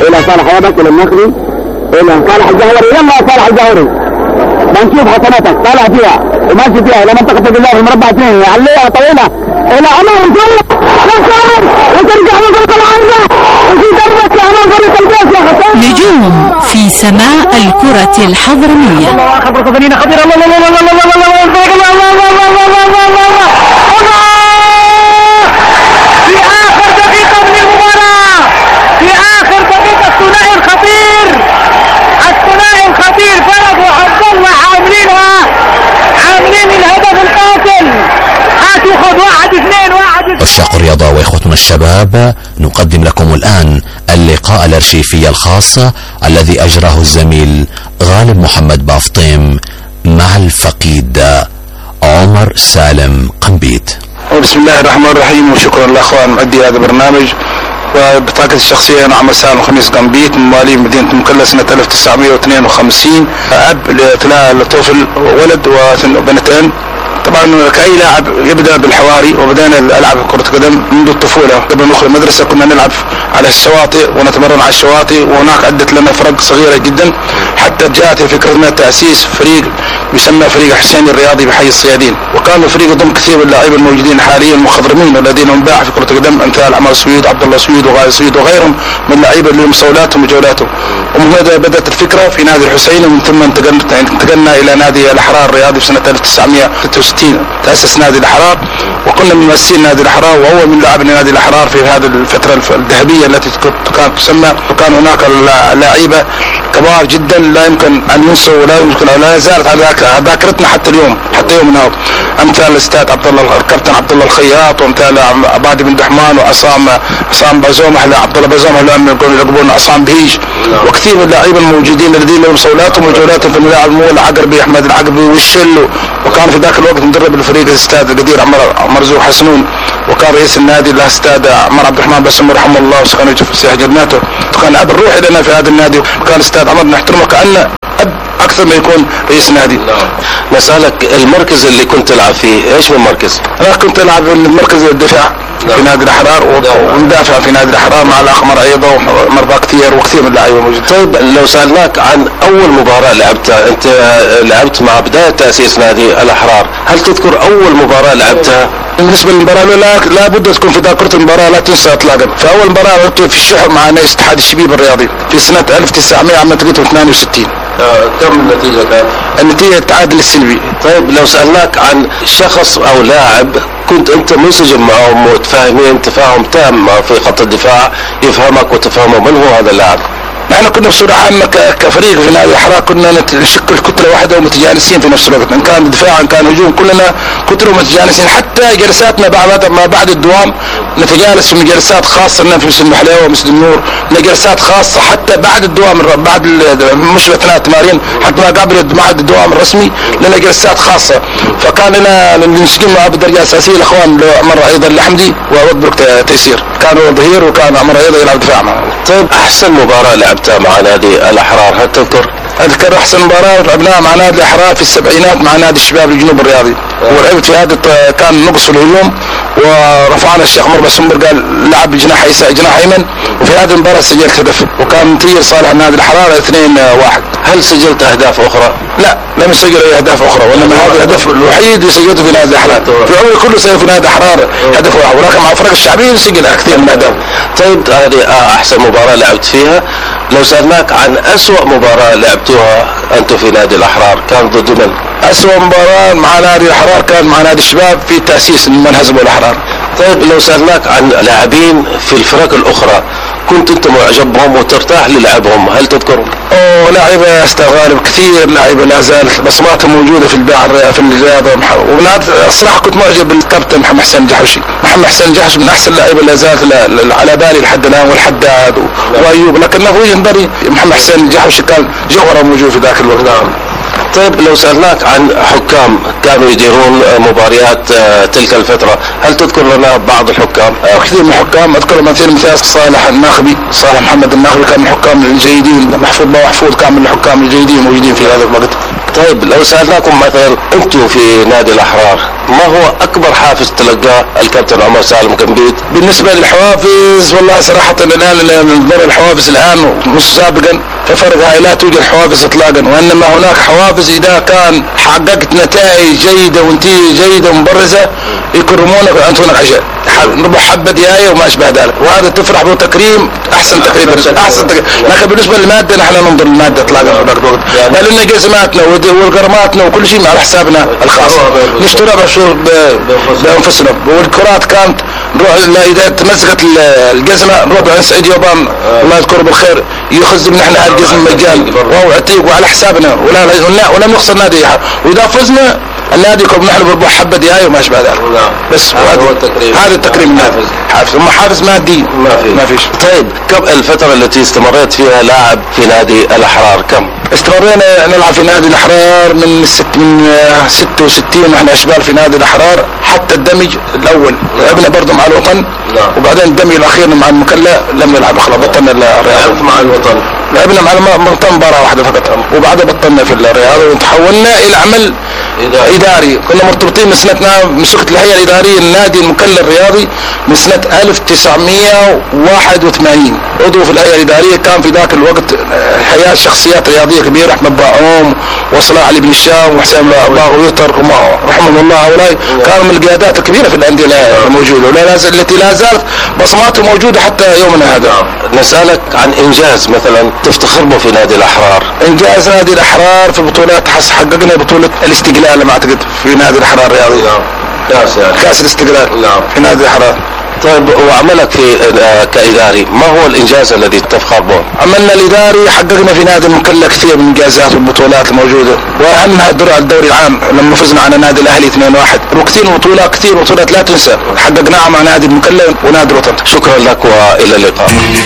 الى صالح يدك الى النخلي الى صالح الجهوري. يلا يا صالح الجهوري بنشوف حسناتك طالع فيها وماشي فيها الى منطقه الله في مربع 2 عليها طويله الى امام الجنه وترجع من فريق العارضه وفي دربك يا امام فريق البيت يا حسين. نجوم في سماء الكرة الحضرمية. الله خبر قبلين خبير الله الله الله الله الله الله الله الله الله الله. في اخر دقيقه من المباراه في اخر دقيقه الثنائي الخطير فرج وعبد الله عاملين الهدف القاتل. هاتوا خذ 1-2. عشاق الرياضة واخوتنا الشباب، نقدم لكم الآن اللقاء الارشيفي الخاص الذي أجراه الزميل غالب محمد بافطيم مع الفقيد عمر سالم قنبيت. بسم الله الرحمن الرحيم، وشكرا للاخوان مؤدي هذا البرنامج. وبطاقتي الشخصية أنا عمر سالم خميس قنبيت من مواليد مدينة مكلا سنة 1952، أب لطفل ولد وبنتين. طبعا كأي لاعب يبدأ بالحواري، وبدأنا ألعب كرة قدم منذ الطفولة. قبل ندخل المدرسة كنا نلعب على الشواطئ ونتمرن على الشواطئ، وهناك عدت لنا فرق صغيرة جدا حتى جاءت فكرتنا تأسيس فريق يسمى فريق حسين الرياضي بحي الصيادين. وكان الفريق يضم كثير من اللاعبين الموجودين حاليا المخضرمين والذين هم باع في كرة القدم، امثال عمر سويد، عبد الله سويد، وغالي سويد، وغيرهم من اللعيبة اللي هم صولاتهم وجولاتهم. ومن هنا بدأت الفكرة في نادي الحسين، ومن ثم انتقلنا إلى نادي الأحرار الرياضي في سنة 1966. تأسس نادي الأحرار، وكنا من مؤسسين نادي الأحرار، وأول من لعب نادي الأحرار في هذه الفترة الذهبية التي كانت تسمى. وكان هناك لاعيبة كبار جدا لا يمكن أن ينسوا ولا يمكن لا زالت على ذاكرتنا حتى اليوم، حتى يومنا هذا. أمثال الأستاذ الكابتن عبد الله الخياط، وأمثال عبادي بن دحمان، وعصام بازومة، عبد الله بازومة اللي يقولون عصام بهيج، وكثير من اللاعبين الموجودين الذين لهم صولاتهم وجولاتهم في الملاعب، العقربي أحمد العقربي والشل. وكان في ذاك الوقت مدرب الفريق الاستاذ القدير عمر زو حسنون، وكان رئيس النادي الاستاذ عمر عبد الرحمن باسم رحمه الله وسكن وجهه في سياح جناته. وكان اب الروحي لنا في هذا النادي، وكان الاستاذ عمر نحترمه كانه اب اكثر ما يكون رئيس نادي. نسألك المركز اللي كنت تلعب فيه ايش من مركز؟ انا كنت العب في المركز الدفاع في نادي الأحرار، وندافع في نادي الأحرار مع الأخمر أيضا ومرضى كثير وكثير من اللاعبين موجودين. طيب لو سألناك عن أول مباراة لعبتها، أنت لعبت مع بداية تأسيس نادي الأحرار، هل تذكر أول مباراة لعبتها؟ بالنسبة للمباراة لا بد تكون في ذاكرة المباراة لا تنسى إطلاقا. فأول مباراة لعبت في الشحر مع نادي اتحاد الشبيب الرياضي في سنة 1968. كم النتيجة كانت؟ النتيجة تعادل السلبي. طيب لو سألناك عن شخص أو لاعب كنت أنت منسجم معهم وتفاهمين تفاهم تام في خط الدفاع يفهمك وتفهمه، من هو هذا اللاعب؟ نحن كنا بصورة عامة كفريق في نادي الأحرار كنا نشكل كتلة واحدة ومتجانسين في نفس الوقت، إن كان دفاع إن كان هجوم كلنا كتلة ومتجانسين. حتى جلساتنا ما بعد الدوام نتجالس في جلسات خاصة لنا في مسجد المحلاوة ومسجد النور، لنا جلسات خاصة حتى بعد الدوام بعد مش أثناء التمارين، حتى ما قبل بعد الدوام الرسمي لنا جلسات خاصة. فكان لنا نسجل معه بالدرجة الأساسية الأخوان عمر أيضا الحمدي وعوض برك تيسير، كانوا ظهير وكان عمر أيضا يلعب دفاع معه. طيب أحسن مباراة لعبتها مع نادي الأحرار هل تذكر؟ أذكر أحسن مباراة لعبناها مع نادي الأحرار في السبعينات مع نادي الشباب الجنوب الرياضي، ولعبت في هذا كان نقص في الهجوم، ورفعنا الشيخ عمر باسم قال لعب بجناح جناح أيمن، وفي هذه المباراة سجلت هدف، وكان نتيجة صالح نادي الأحرار 2-1. هل سجلت أهداف أخرى؟ لا لم يسجل أي أهداف أخرى، وإنما هذا الهدف الوحيد اللي سجلته في نادي الأحرار. في عمري كله سجل في نادي الأحرار هدف واحد، ولكن مع الفرق الشعبي سجل كثير من الأهداف. طيب هذه أحسن مباراة لعبت فيها. لو سألناك عن أسوأ مباراة لعبتوها أنتم في نادي الأحرار كان ضد من؟ أسوأ مباراة مع نادي الأحرار كان مع نادي الشباب في التأسيس من هزموا الأحرار. طيب لو سألناك عن لاعبين في الفرق الأخرى كنت أنت معجب بهم وترتاح للعبهم، هل تذكرهم؟ لاعيبة يا أستاذ غالب كثير لاعيبة لا زالت بصماتهم موجودة في الرياضة. الصراحة كنت معجب بالكابتن محمد حسين الجحوشي. محمد حسين الجحوشي من أحسن اللاعيبة لا زالت على بالي لحد الآن، والحداد وأيوب، لكن في وجه نظري محمد حسين الجحوشي كان جوهرة موجود في ذاك الوقت. طيب لو سألناك عن حكام كانوا يديرون مباريات تلك الفترة، هل تذكر لنا بعض الحكام؟ كثير من الحكام أذكر مثال صالح الناخبي، صالح محمد الناخبي كان من الحكام الجيدين، محفوظ كان من الحكام الجيدين موجودين في هذا الوقت. طيب لو سألناكم مثلا انتم في نادي الأحرار، ما هو أكبر حافز تلقاه الكابتن عمر سالم جنبيت؟ بالنسبة للحوافز والله صراحة الآن ننظر الحوافز الآن مش سابقا كفرق هاي لا توجد حوافز إطلاقا، وإنما هناك حوافز إذا كان حققت نتائج جيدة ونتيجة جيدة مبرزة يكرمونك ويعطونك عشاء ربع حبة دياية وما أشبه ذلك، وهذا تفرح به تكريم أحسن تكريم أحسن تكريم. لكن بالنسبة للمادة نحن ننظر للمادة إطلاقا في ذاك الوقت، لأن جزماتنا وقرماتنا وكل شيء على حسابنا الخاص نشتري بأنفسنا. والكرات كانت نروح إذا تمزقت الجزمة نروح عند سعيد يوبان الله يذكره بالخير يخز من احنا الجزم مجان وهو عتيق وعلى حسابنا ولا نخسر نادي، وإذا فزنا النادي يكون نحن بربع حبة دياية وما أشبه ذلك. بس هذا التكريم النافذ حافز، أما حافز مادي ما فيش. طيب كم الفترة التي استمريت فيها لاعب في نادي الأحرار؟ كم استمرينا نلعب في نادي الأحرار من 66 ونحن أشبال في نادي الأحرار حتى الدمج الأول. لعبنا برضه مع الوطن وبعدين الدمج الأخير مع المكلا لم نلعب خلاص بطلنا الرياض. مع الوطن لعبنا مع الوطن مباراة واحدة فقط وبعدها بطلنا في الرياض وتحولنا إلى عمل إداري. كنا مرتبطين من سنتنا مسكت الهيئة الإدارية النادي المكلا الرياضي من سنة 1981 عضو في الهيئة الإدارية. كان في ذاك الوقت حياة شخصيات رياضية كبيرة، أحمد باعوم وصلاح علي بن الشام وحسين باغويطر رحمه الله، هؤلاء كانوا من القيادات الكبيرة في الأندية الموجودة التي لا زالت بصماته موجودة حتى يومنا هذا. نسألك عن إنجاز مثلا تفتخر به في نادي الأحرار. إنجاز نادي الأحرار في البطولات حققنا بطولة الاستقلال لما أعتقد في نادي الأحرار الرياضي. كاس الاستقلال في نادي الأحرار. طيب وعملك في كإداري ما هو الإنجاز الذي تفخر به؟ عملنا الإداري حققنا في نادي المكلا كثير من الإنجازات والبطولات الموجودة، وأهمها الدوري العام لما فزنا على نادي الأهلي 2-1 وكثير بطولات لا تنسى حققناها مع نادي المكلا ونادي الوطن. شكرا لك وإلى اللقاء.